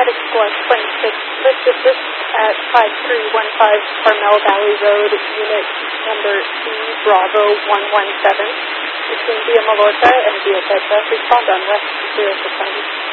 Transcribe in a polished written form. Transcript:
Medic Squad 26, listed this at 5315 Carmel Valley Road, unit number C Bravo 117, between Villa Malorca and Villa Tetra. Respond on West 0600.